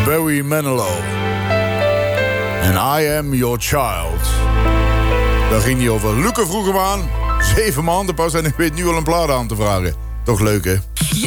Barry Manilow. En I Am Your Child. Daar ging hij over. Luca vroeg hem aan. 7 maanden pas en ik weet nu al een plaat aan te vragen. Toch leuk, hè? Ja,